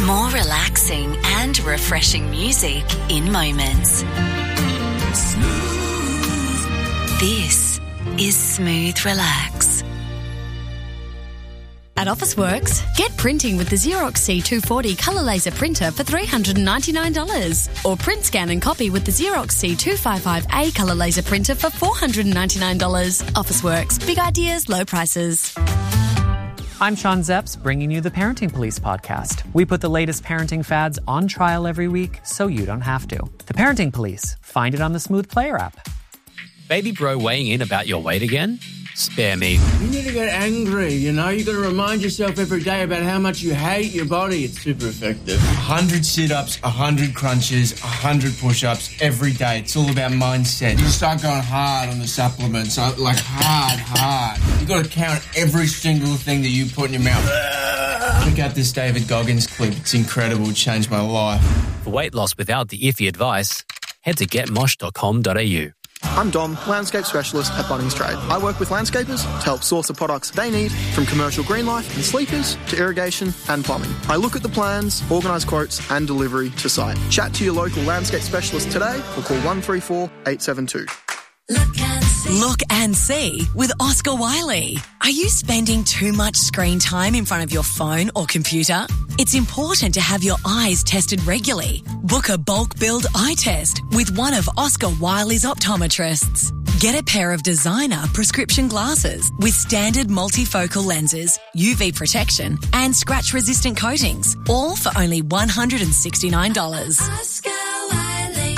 More relaxing and refreshing music in moments. This is Smooth Relax. At Officeworks, get printing with the Xerox C240 colour laser printer for $399. Or print, scan and copy with the Xerox C255A colour laser printer for $499. Officeworks, big ideas, low prices. I'm Sean Zepps, bringing you the Parenting Police podcast. We put the latest parenting fads on trial every week so you don't have to. The Parenting Police. Find it on the Smooth Player app. Baby bro weighing in about your weight again? Spare me. You need to get angry, you know? You got to remind yourself every day about how much you hate your body. It's super effective. 100 sit-ups, 100 crunches, 100 push-ups every day. It's all about mindset. You start going hard on the supplements, like hard. You got to count every single thing that you put in your mouth. Check out this David Goggins clip. It's incredible. It changed my life. For weight loss without the iffy advice, head to getmosh.com.au. I'm Dom, landscape specialist at Bunnings Trade. I work with landscapers to help source the products they need, from commercial green life and sleepers to irrigation and plumbing. I look at the plans, organise quotes and delivery to site. Chat to your local landscape specialist today or call 134 872. Look and see with Oscar Wiley. Are you spending too much screen time in front of your phone or computer? It's important to have your eyes tested regularly. Book a bulk billed eye test with one of Oscar Wiley's optometrists. Get a pair of designer prescription glasses with standard multifocal lenses, UV protection and scratch-resistant coatings, all for only $169. Oscar Wiley.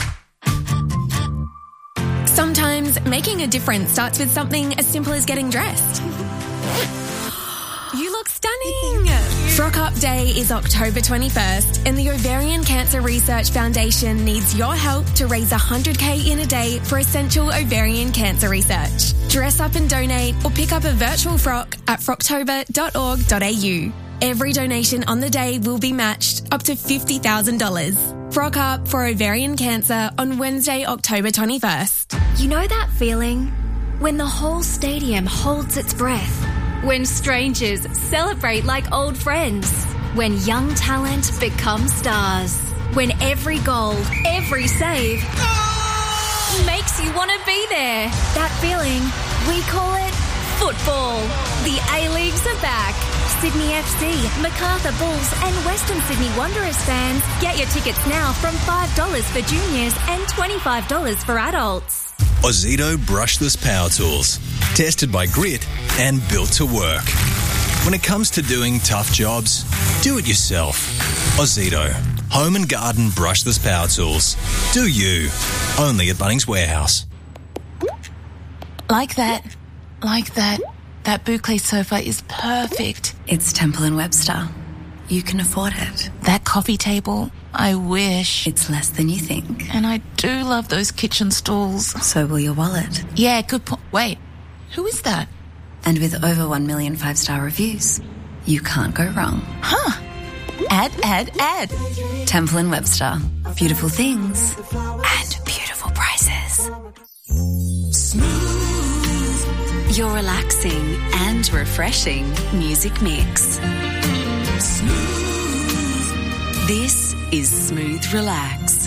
Sometimes making a difference starts with something as simple as getting dressed. You look stunning! Frock Up Day is October 21st and the Ovarian Cancer Research Foundation needs your help to raise $100,000 in a day for essential ovarian cancer research. Dress up and donate or pick up a virtual frock at frocktober.org.au. Every donation on the day will be matched up to $50,000. Frock Up for ovarian cancer on Wednesday, October 21st. You know that feeling? When the whole stadium holds its breath. When strangers celebrate like old friends. When young talent becomes stars. When every goal, every save makes you want to be there. That feeling, we call it football. The A-Leagues are back. Sydney FC, Macarthur Bulls and Western Sydney Wanderers fans. Get your tickets now from $5 for juniors and $25 for adults. Ozito brushless power tools. Tested by Grit and built to work. When it comes to doing tough jobs, do it yourself. Ozito. Home and garden brushless power tools. Do you. Only at Bunnings Warehouse. Like that. That boucle sofa is perfect. It's Temple & Webster. You can afford it. That coffee table, I wish. It's less than you think. And I do love those kitchen stools. So will your wallet. Yeah, good point. Wait, who is that? And with over 1 million 5-star reviews, you can't go wrong. Huh. Add. Temple & Webster. Beautiful things and beautiful prices. Smooth. Your relaxing and refreshing music mix. Smooth. This is Smooth Relax.